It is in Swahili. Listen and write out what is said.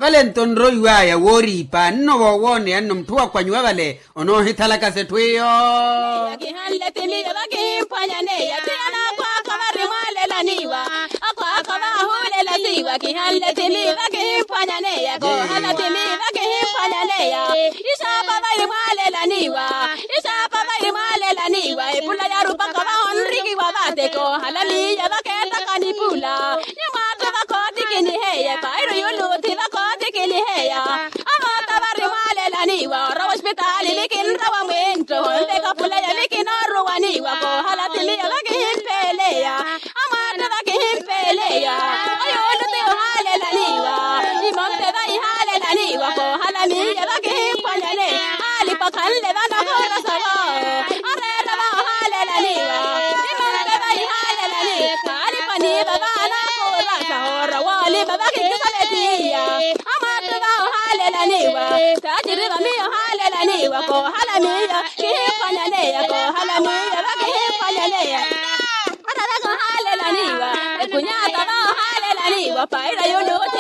Valenton roiwa ya wori pa no wone annum tuwa kwa nywa vale ono hitala kasetweyo Yakihalle timi baki panyane ya tiana kwa kabari male la niwa akwa kaba hule la siwa kihalle timi baki panyane ya ko hala timi baki panyane ya isa baba male la niwa isa baba male la niwa ipula ya rupa kaba honriki wabate ko hala li ya baketa kanipula nyama kaba ko dikini heya kairo yulu tiba ko dikini heya amata bari male la niwa ro hospital likin rawa mento de kapula ya likin arwani wa ko hala tili ya baki peleya amata baki peleya ayulu te hale la niwa imam te dai hale la niwa ko hala mi ya baki panyane ali pakalle bana ko rasawa are rawa hale la niwa imam te dai hale la niwa ali pani baba na ko rasawa rawali baba ki salatiya amata ba hale la niwa tajiri ba mi hale la niwa ko hala mi ya ki panyane ya ko hala mi ya baki panyane ya ara ko hale la niwa kunya ta ba hale la niwa paira yo no te